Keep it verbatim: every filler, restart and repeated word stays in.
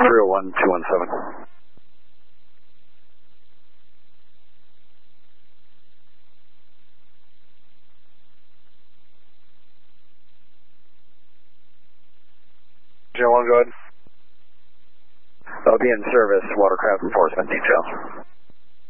three oh one, two one seven. Joe one, go ahead. I'll be in service, watercraft enforcement detail.